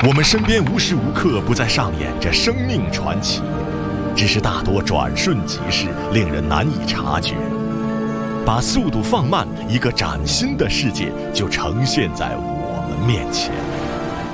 我们身边无时无刻不在上演着生命传奇，只是大多转瞬即逝，令人难以察觉。把速度放慢，一个崭新的世界就呈现在我们面前。